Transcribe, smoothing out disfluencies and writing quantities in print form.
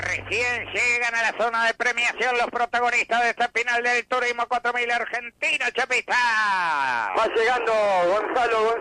Recién llegan a la zona de premiación los protagonistas de esta final del Turismo 4000 argentino, Chapita. Va llegando Gonzalo